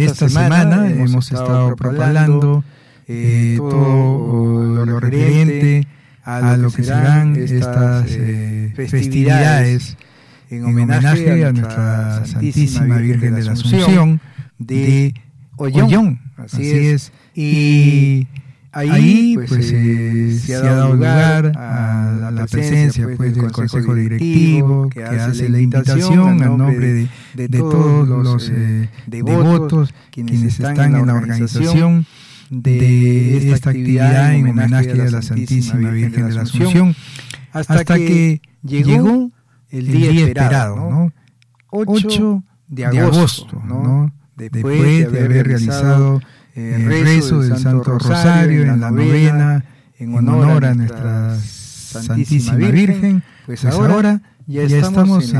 esta semana hemos estado propalando todo lo referente a lo que serán estas festividades en homenaje a nuestra Santísima Virgen de la Asunción de Ollón. Así es. Y ahí pues se ha dado lugar a la presencia pues del Consejo Directivo, que hace la invitación a nombre de todos los devotos quienes están en la organización de esta actividad en homenaje a la Santísima Virgen de la Asunción, hasta que llegó el día esperado, ¿no? 8 de agosto, ¿no? Después de haber realizado el rezo del Santo Rosario en la novena en honor a nuestra Santísima Virgen, pues ahora ya estamos en